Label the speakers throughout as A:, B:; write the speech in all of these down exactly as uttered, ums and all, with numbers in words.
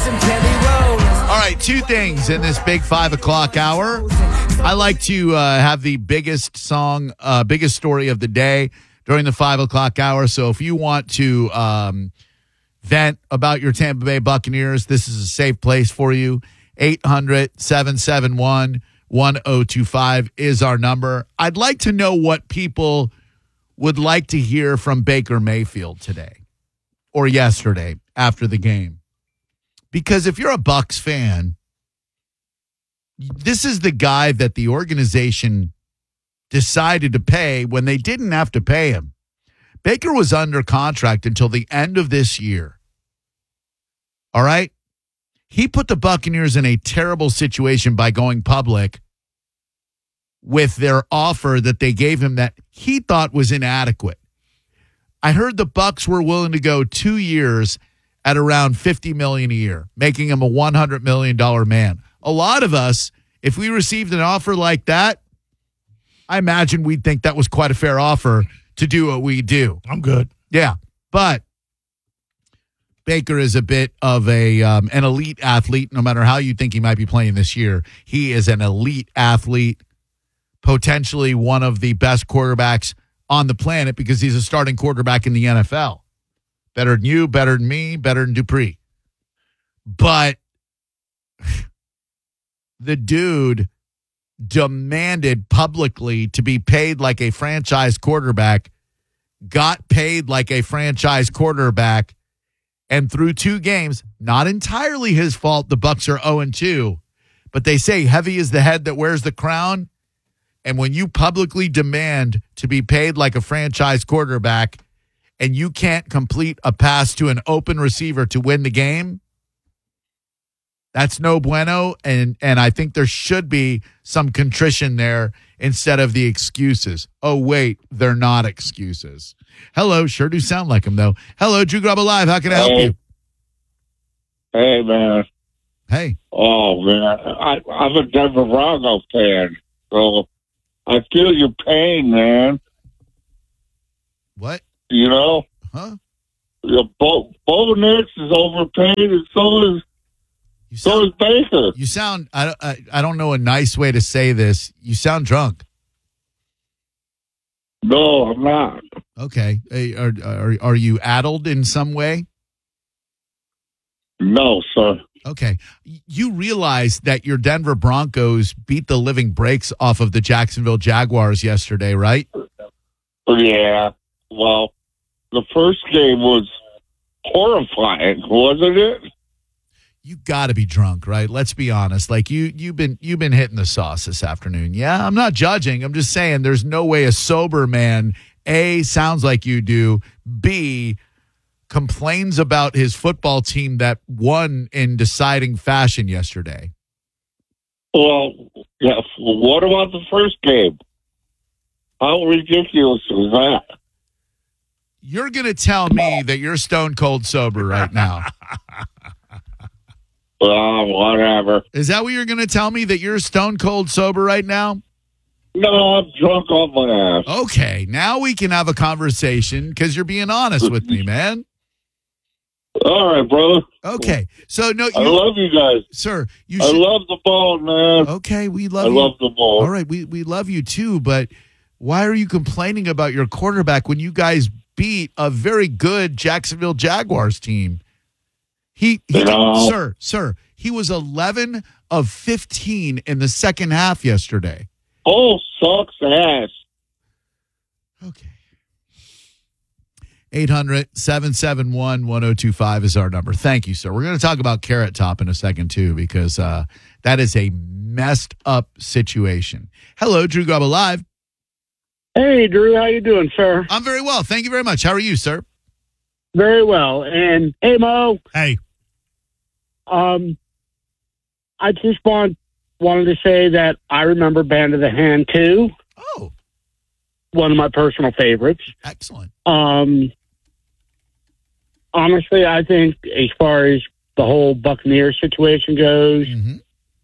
A: All right, two things in this big five o'clock hour. I like to uh, have the biggest song, uh, biggest story of the day during the five o'clock hour. So if you want to um, vent about your Tampa Bay Buccaneers, this is a safe place for you. eight hundred, seven seven one, one oh two five is our number. I'd like to know what people would like to hear from Baker Mayfield today or yesterday after the game. Because if you're a Bucs fan, this is the guy that the organization decided to pay when they didn't have to pay him. Baker was under contract until the end of this year. All right? He put the Buccaneers in a terrible situation by going public with their offer that they gave him that he thought was inadequate. I heard the Bucs were willing to go two years at around fifty million dollars a year, making him a one hundred million dollars man. A lot of us, if we received an offer like that, I imagine we'd think that was quite a fair offer to do what we do.
B: I'm good.
A: Yeah, but Baker is a bit of a um, an elite athlete. No matter how you think he might be playing this year, he is an elite athlete, potentially one of the best quarterbacks on the planet because he's a starting quarterback in the N F L. Better than you, better than me, better than Dupree. But the dude demanded publicly to be paid like a franchise quarterback, got paid like a franchise quarterback, and through two games, not entirely his fault, the Bucs are oh and two, but they say heavy is the head that wears the crown. And when you publicly demand to be paid like a franchise quarterback and you can't complete a pass to an open receiver to win the game, that's no bueno. And, and I think there should be some contrition there instead of the excuses. Oh, wait, they're not excuses. Hello, sure do sound like them, though. Hello, Drew Grub Alive. How can I help
C: hey.
A: you?
C: Hey, man.
A: Hey.
C: Oh, man. I, I'm a Denver Broncos fan, so I feel your pain, man.
A: What?
C: You know?
A: Huh?
C: The Bo, Bo Nix is overpaid, and so is,
A: You
C: so
A: sound,
C: is Baker.
A: you sound I, I, I don't know a nice way to say this. You sound drunk.
C: No, I'm not.
A: Okay. Hey, Are, are, are you addled in some way?
C: No, sir.
A: Okay. You realize that your Denver Broncos beat the living breaks off of the Jacksonville Jaguars yesterday, right?
C: Yeah. Well, the first game was horrifying, wasn't it?
A: You got to be drunk, right? Let's be honest. Like you, you've been you've been hitting the sauce this afternoon. Yeah, I'm not judging. I'm just saying there's no way a sober man, A, sounds like you do, B, complains about his football team that won in deciding fashion yesterday.
C: Well, yeah. What about the first game? How ridiculous was that?
A: You're going to tell me that you're stone cold sober right now.
C: Oh, whatever.
A: Is that what you're going to tell me, that you're stone cold sober right now?
C: No, I'm drunk on my ass.
A: Okay, now we can have a conversation because you're being honest with me, man.
C: All right, brother.
A: Okay, so no, you,
C: I love you guys.
A: sir. You
C: I
A: should,
C: love the ball, man.
A: Okay, we love
C: I
A: you.
C: love the ball.
A: All right, we we love you too, but why are you complaining about your quarterback when you guys beat a very good Jacksonville Jaguars team? He, he
C: You know.
A: sir, sir, he was eleven of fifteen in the second half yesterday.
C: Oh, sucks ass.
A: Okay. eight hundred, seven seven one, one oh two five is our number. Thank you, sir. We're going to talk about Carrot Top in a second, too, because uh, that is a messed up situation. Hello, Drew Grub Alive.
D: Hey, Drew, how you doing, sir?
A: I'm very well. Thank you very much. How are you, sir?
D: Very well. And hey, Mo,
B: Hey.
D: um, I just want wanted to say that I remember Band of the Hand too.
A: Oh,
D: One of my personal favorites.
A: excellent.
D: Um, honestly, I think as far as the whole Buccaneer situation goes,
A: Mm-hmm.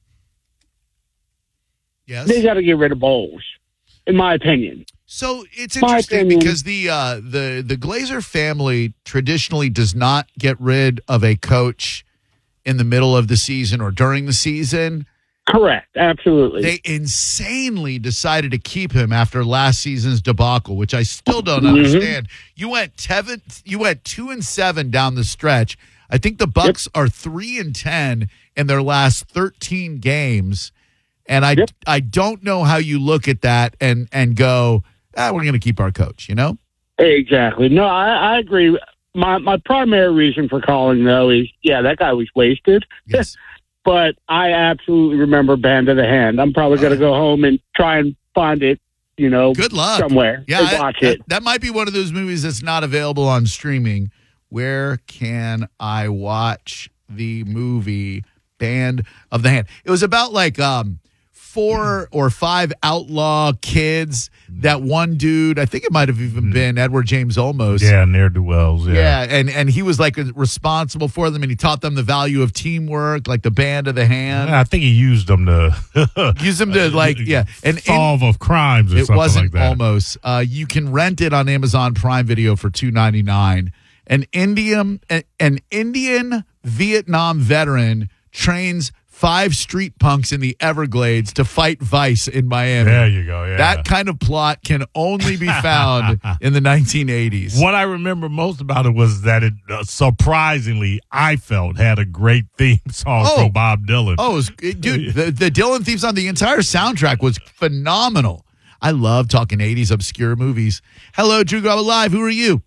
A: Yes.
D: they got to get rid of Bowles, in my opinion.
A: So it's
D: My
A: interesting
D: opinion.
A: because the uh, the the Glazer family traditionally does not get rid of a coach in the middle of the season or during the season.
D: Correct. Absolutely.
A: They insanely decided to keep him after last season's debacle, which I still don't
D: Mm-hmm.
A: understand. You went Tevin, you went two and seven down the stretch. I think the Bucks yep. are three and ten in their last thirteen games, and I yep. I don't know how you look at that and and go, ah, we're going to keep our coach. You know?
D: Exactly. No, I, I agree. My my primary reason for calling though is yeah, that guy was wasted.
A: Yes.
D: But I absolutely remember Band of the Hand. I'm probably going to go home and try and find it, you know,
A: good luck
D: somewhere.
A: Yeah,
D: and watch
A: I,
D: it.
A: That, that might be one of those movies that's not available on streaming. Where can I watch the movie Band of the Hand? It was about like um, four or five outlaw kids. That one dude, I think it might have even been Edward James Olmos.
B: Yeah, ne'er-do-wells, yeah.
A: Yeah, and, and he was like responsible for them, and he taught them the value of teamwork, like the Band of the Hand.
B: Yeah, I think he used them to...
A: Use them to, like, yeah. And
B: solve of crimes or
A: it
B: something
A: wasn't
B: like that.
A: Almost. Uh, you can rent it on Amazon Prime Video for two ninety-nine. An Indian, an, an Indian Vietnam veteran trains five street punks in the Everglades to fight Vice in Miami.
B: There you go, yeah.
A: That kind of plot can only be found in the nineteen eighties.
B: What I remember most about it was that it, uh, surprisingly, I felt, had a great theme song
A: Oh.
B: from Bob Dylan.
A: Oh, it was, it- dude, the, the Dylan theme song, the entire soundtrack was phenomenal. I love talking eighties obscure movies. Hello, Drew Garabo Live. Who are you?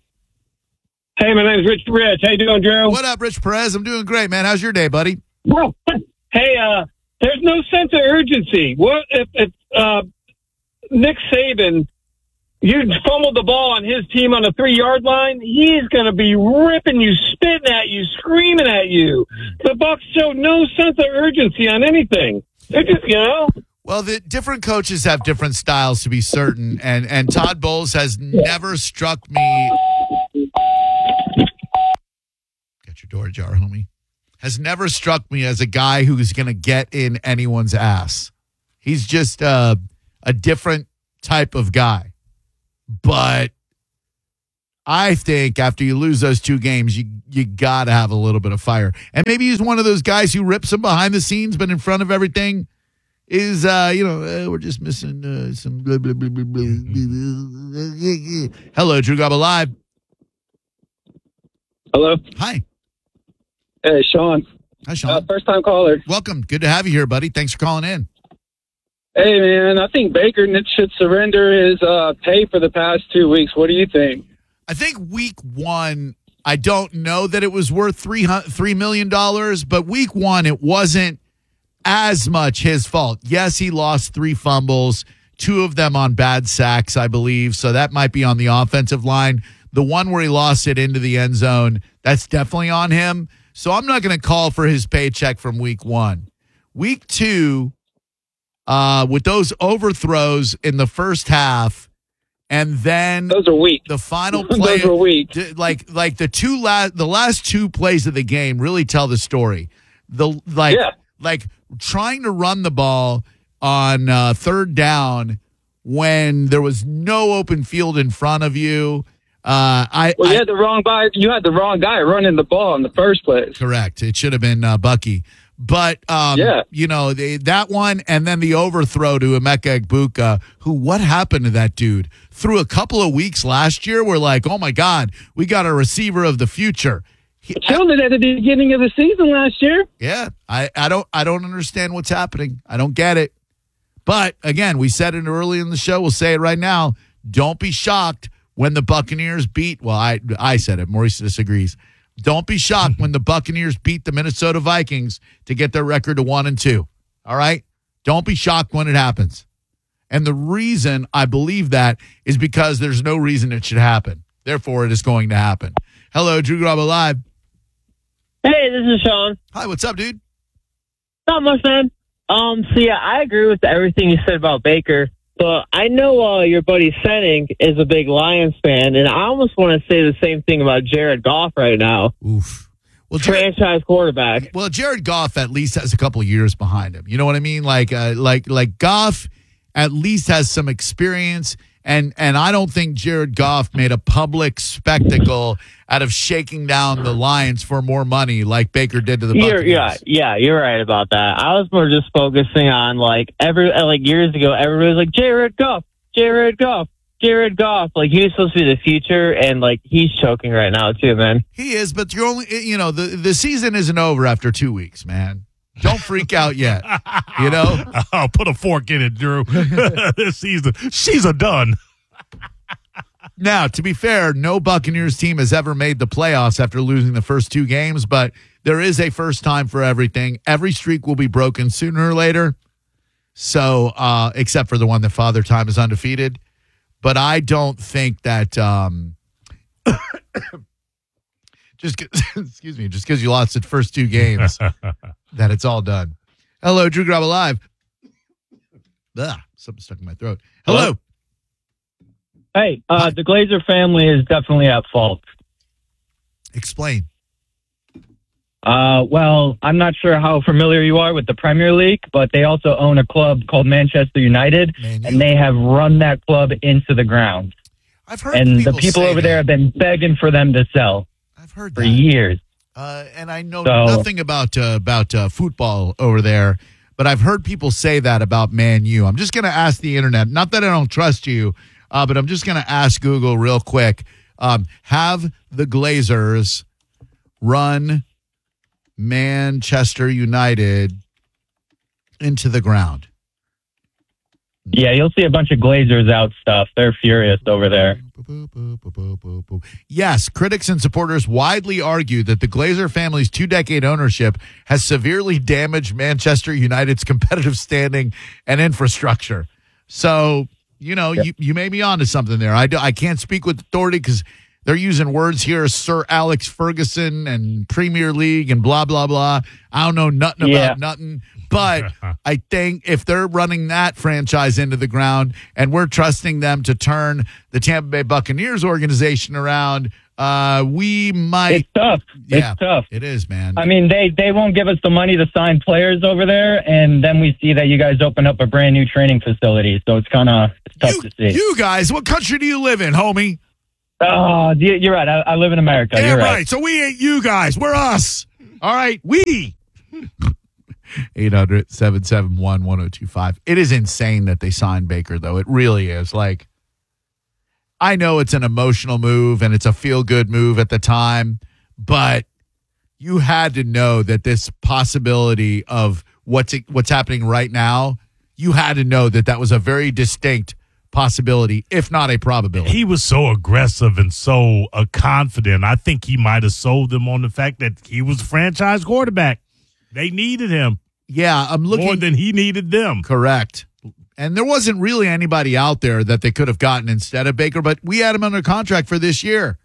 E: Hey, my name's Rich Rich. How you doing, Drew?
A: What up, Rich Perez? I'm doing great, man. How's your day, buddy?
E: Well, hey, uh, there's no sense of urgency. What if, if uh, Nick Saban, you fumbled the ball on his team on the three-yard line? He's going to be ripping you, spitting at you, screaming at you. The Bucs showed no sense of urgency on anything. They're just, you know.
A: Well, the different coaches have different styles, to be certain, and and Todd Bowles has never struck me. Got your door ajar, homie. Has never struck me as a guy who's going to get in anyone's ass. He's just uh, a different type of guy. But I think after you lose those two games, you you got to have a little bit of fire. And maybe he's one of those guys who rips them behind the scenes, but in front of everything is, uh, you know, uh, we're just missing uh, some blah, blah, blah, blah, blah, blah. Hello, Drew Garabo Live.
F: Hello.
A: Hi.
F: Hey, Sean.
A: Hi, Sean.
F: Uh, first time caller.
A: Welcome. Good to have you here, buddy. Thanks for calling in.
F: Hey, man, I think Baker should surrender his uh, pay for the past two weeks. What do you think?
A: I think week one, I don't know that it was worth three three million dollars, but week one, it wasn't as much his fault. Yes, he lost three fumbles, two of them on bad sacks, I believe. So that might be on the offensive line. The one where he lost it into the end zone, that's definitely on him. So I'm not going to call for his paycheck from week one. Week two, uh, with those overthrows in the first half, and then
F: Those are weak.
A: the final play,
F: Those are weak.
A: d- like like the two last the last two plays of the game really tell the story. The like
F: Yeah.
A: like trying to run the ball on uh, third down when there was no open field in front of you. Uh, I,
F: Well,
A: I
F: you had the wrong guy. You had the wrong guy running the ball in the first place.
A: correct. It should have been uh, Bucky. But, um,
F: Yeah.
A: you know, they, that one and then the overthrow to Emeka Egbuka, who, what happened to that dude? Through a couple of weeks last year, we're like, oh, my God, we got a receiver of the future. He,
F: Killed it at the beginning of the season last year.
A: yeah, I, I don't I don't understand what's happening. I don't get it. But, again, we said it early in the show. We'll say it right now. Don't be shocked when the Buccaneers beat, well, I I said it. Maurice disagrees. Don't be shocked when the Buccaneers beat the Minnesota Vikings to get their record to one and two. All right? Don't be shocked when it happens. And the reason I believe that is because there's no reason it should happen. Therefore, it is going to happen. Hello, Drew Garabo Live.
G: Hey, this is Sean.
A: Hi, what's up, dude?
G: Not much, man. Um, so yeah, I agree with everything you said about Baker, but I know uh, your buddy Senning is a big Lions fan, and I almost want to say the same thing about Jared Goff right now.
A: Oof. Well, Jared,
G: Franchise quarterback.
A: well, Jared Goff at least has a couple of years behind him. You know what I mean? Like, uh, like, like Goff at least has some experience And and I don't think Jared Goff made a public spectacle out of shaking down the Lions for more money like Baker did to the
G: You're,
A: Buccaneers.
G: yeah, yeah, you're right about that. I was more just focusing on like every like years ago, everybody was like Jared Goff, Jared Goff, Jared Goff. Like he was supposed to be the future, and like he's choking right now too, man.
A: He is, but you're only you know the the season isn't over after two weeks, man. Don't freak out yet. You know?
B: I'll put a fork in it, Drew. This season, she's a done.
A: Now, to be fair, no Buccaneers team has ever made the playoffs after losing the first two games, but there is a first time for everything. Every streak will be broken sooner or later. So, uh, except for the one that Father Time is undefeated. But I don't think that um, just 'cause- excuse me, just because you lost the first two games. That it's all done. Hello, Drew Grab Alive. Ugh, something stuck in my throat. Hello.
H: Hey, uh, the Glazer family is definitely at fault.
A: Explain.
H: Uh, well, I'm not sure how familiar you are with the Premier League, but they also own a club called Manchester United,
A: Man, you-
H: and they have run that club into the ground.
A: I've heard
H: And
A: people
H: the people
A: say
H: over
A: that.
H: there have been begging for them to sell
A: I've heard
H: for
A: that.
H: years.
A: Uh, and I know
H: So-
A: nothing about uh, about uh, football over there, but I've heard people say that about Man U. I'm just going to ask the internet. Not that I don't trust you, uh, but I'm just going to ask Google real quick. Um, have the Glazers run Manchester United into the ground?
H: Yeah, you'll see a bunch of Glazers out stuff. They're furious over there.
A: Yes, critics and supporters widely argue that the Glazer family's two-decade ownership has severely damaged Manchester United's competitive standing and infrastructure. So, you know, you, you may be onto something there. I, do, I can't speak with authority because they're using words here, Sir Alex Ferguson and Premier League and blah, blah, blah. I don't know nothing
H: Yeah.
A: about nothing. But I think if they're running that franchise into the ground and we're trusting them to turn the Tampa Bay Buccaneers organization around, uh, we might.
H: It's tough.
A: Yeah,
H: It's tough.
A: it is, man.
H: I mean, they, they won't give us the money to sign players over there, and then we see that you guys open up a brand new training facility. So it's kind of tough
A: you,
H: to see.
A: you guys, what country do you live in, homie?
H: Oh, you- you're right. I, I live in America.
A: Yeah,
H: You're
A: right.
H: right.
A: So we ain't you guys. We're us. All right. We. eight hundred, seven seven one, one oh two five. It is insane that they signed Baker, though. It really is. Like, I know it's an emotional move and it's a feel-good move at the time, but you had to know that this possibility of what's what's happening right now, you had to know that that was a very distinct possibility, if not a probability.
B: He was so aggressive and so uh, confident. I think he might have sold them on the fact that he was a franchise quarterback. They needed him
A: Yeah, I'm looking.
B: more than he needed them.
A: Correct. And there wasn't really anybody out there that they could have gotten instead of Baker, but we had him under contract for this year.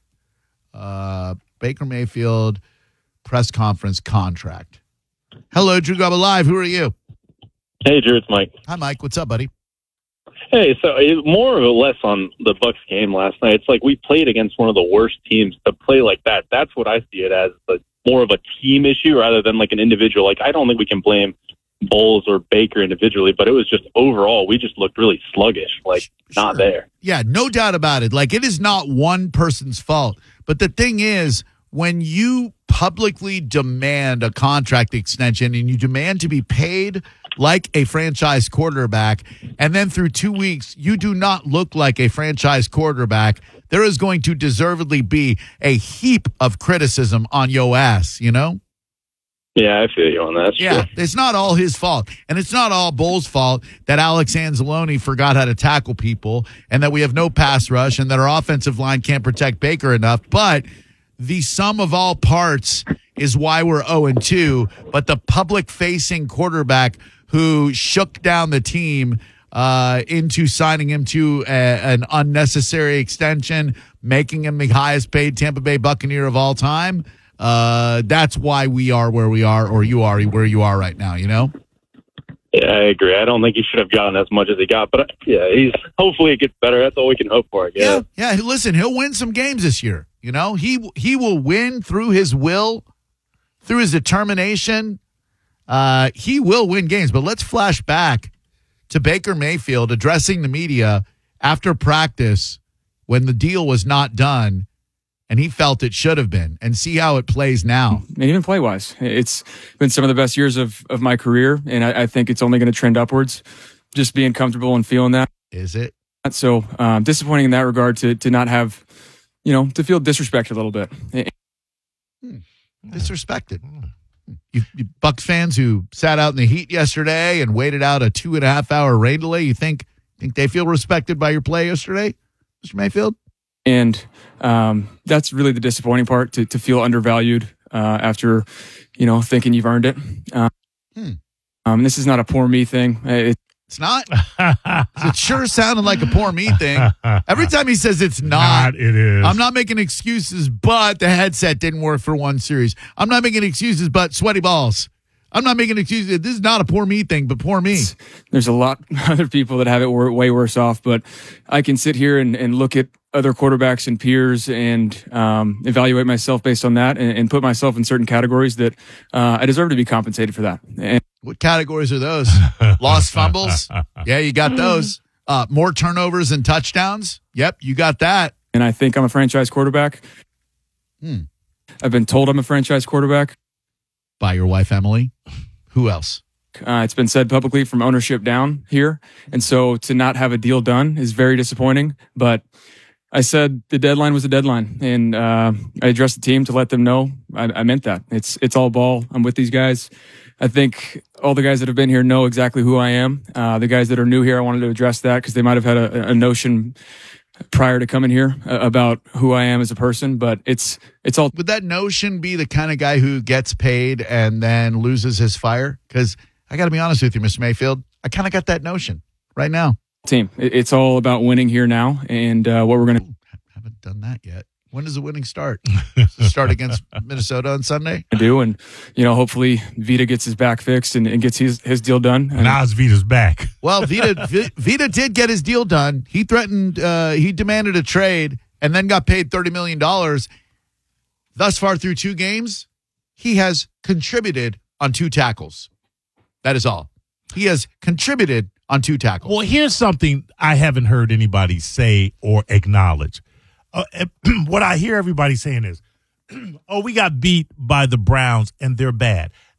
A: Uh, Baker Mayfield press conference contract. Hello, Drew Gobble Live. Who are you?
I: Hey, Drew, it's Mike.
A: Hi, Mike. What's up, buddy?
I: Hey, so it- more or less on the Bucks game last night. It's like we played against one of the worst teams to play like that. That's what I see it as, but more of a team issue rather than like an individual. Like, I don't think we can blame Bowles or Baker individually, but it was just overall, we just looked really sluggish, like not
A: Sure.
I: there.
A: Yeah, no doubt about it. Like, it is not one person's fault. But the thing is, when you publicly demand a contract extension and you demand to be paid like a franchise quarterback, and then through two weeks, you do not look like a franchise quarterback, there is going to deservedly be a heap of criticism on your ass, you know?
I: Yeah, I feel you on that.
A: Yeah,
I: Sure.
A: it's not all his fault. And it's not all Bull's fault that Alex Anzalone forgot how to tackle people and that we have no pass rush and that our offensive line can't protect Baker enough. But the sum of all parts is why we're oh and two. But the public-facing quarterback who shook down the team uh, into signing him to a, an unnecessary extension, making him the highest-paid Tampa Bay Buccaneer of all time, Uh, that's why we are where we are, or you are where you are right now, you know?
I: Yeah, I agree. I don't think he should have gotten as much as he got, but yeah, he's hopefully it gets better. That's all we can hope for, I guess.
A: Yeah. Yeah. Listen, he'll win some games this year. You know, he, he will win through his will, through his determination. Uh, he will win games, but let's flash back to Baker Mayfield addressing the media after practice when the deal was not done and he felt it should have been, and see how it plays now.
J: And even play-wise, it's been some of the best years of, of my career, and I, I think it's only going to trend upwards, just being comfortable and feeling that.
A: Is it?
J: So um, disappointing in that regard to to not have, you know, to feel disrespected a little bit.
A: Hmm. Disrespected. You, you Bucks fans who sat out in the heat yesterday and waited out a two and a half hour rain delay, you think think they feel respected by your play yesterday, Mister Mayfield?
J: And um, that's really the disappointing part, to to feel undervalued uh, after, you know, thinking you've earned it. Uh,
A: hmm.
J: um, this is not a poor me thing. It,
A: It's not? It sure sounded like a poor me thing. Every time he says it's not,
B: not, it is.
A: I'm not making excuses, but the headset didn't work for one series. I'm not making excuses, but sweaty balls. I'm not making excuses. This is not a poor me thing, but poor me.
J: There's a lot of other people that have it way worse off, but I can sit here and, and look at other quarterbacks and peers and um, evaluate myself based on that, and, and put myself in certain categories that uh, I deserve to be compensated for that. And
A: what categories are those? Lost fumbles? Yeah, you got those. Uh, more turnovers and touchdowns? Yep, you got that.
J: And I think I'm a franchise quarterback.
A: Hmm.
J: I've been told I'm a franchise quarterback.
A: By your wife, Emily. Who else?
J: Uh, it's been said publicly from ownership down here. And so to not have a deal done is very disappointing. But I said the deadline was a deadline. And uh, I addressed the team to let them know I, I meant that. It's it's all ball. I'm with these guys. I think all the guys that have been here know exactly who I am. Uh, the guys that are new here, I wanted to address that because they might have had a, a notion prior to coming here uh, about who I am as a person, but it's it's all.
A: Would that notion be the kind of guy who gets paid and then loses his fire? Because I got to be honest with you, Mister Mayfield, I kind of got that notion right now.
J: Team, it's all about winning here now, and uh, what we're going to.
A: Haven't done that yet. When does the winning start? Does it start against Minnesota on Sunday?
J: I do, and you know, hopefully Vita gets his back fixed and, and gets his, his deal done. And
B: now it's Vita's back.
A: Well, Vita v- Vita did get his deal done. He threatened, uh, he demanded a trade, and then got paid thirty million dollars. Thus far through two games, he has contributed on two tackles. That is all. He has contributed on two tackles.
B: Well, here's something I haven't heard anybody say or acknowledge. Uh, what I hear everybody saying is, oh, we got beat by the Browns and they're bad.